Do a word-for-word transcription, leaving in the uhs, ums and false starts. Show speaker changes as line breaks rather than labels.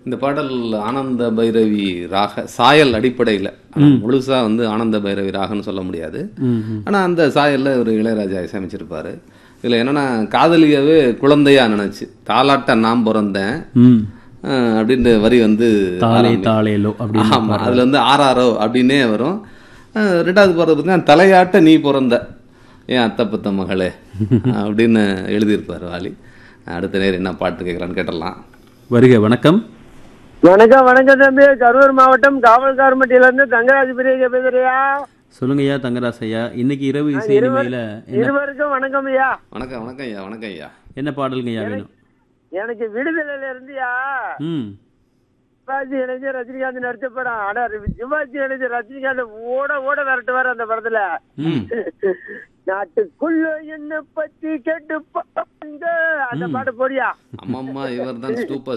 இந்த பாடல் ஆனந்த பைரவி ராக சாயல் அடிப்படையில் முழுசா வந்து ஆனந்த பைரவி ராகன்னு சொல்ல முடியாது. ஆனால் அந்த சாயலில் ஒரு இளையராஜா இசையமைச்சிருப்பாரு. இதில் என்னன்னா காதலியாவே குழந்தையா நினைச்சு தாலாட்ட நான் பிறந்தேன் அப்படின்ற வரி வந்து ஆமா, அதுல வந்து ஆறாரோ அப்படின்னே வரும். ரெண்டாவது பாடுறது பார்த்தீங்கன்னா தலையாட்ட நீ பிறந்த ஏன் அத்தை பத்த மகளே அப்படின்னு எழுதியிருப்பார் வாலி. அடுத்த நேரம் என்ன பாட்டு கேட்கலான்னு கேட்டலாம்.
வருக. வணக்கம்.
வணக்கம் வணக்கம் தம்பி. கரூர் மாவட்டம் காவல்காரமட்டியில இருந்து தங்கராஜ் பிரியா பேசுறியா?
சொல்லுங்க ஐயா தங்கராஜ் ஐயா. இன்னைக்கு இரவு இசை நிலையில
இருவருக்கும் வணக்கம் ஐயா.
வணக்கம் வணக்கம் ஐயா. வணக்கம் ஐயா.
என்ன பாடலுங்க ஐயா வேணும்?
எனக்கு விடுதலையில இருந்தியா
ம்
சிவாஜி இணைஞ்சு ரஜினிகாந்த் நடிச்ச படம். ஆனா சிவாஜி இணைஞ்சு ரஜினிகாந்த் ஓட ஓட விரட்டுவாரு அந்த படத்துல. நாட்டுக்குள்ள என்ன பத்தி கேட்டு அந்த பாட்டு போடியா.
அம்மம்மா இவர் தான்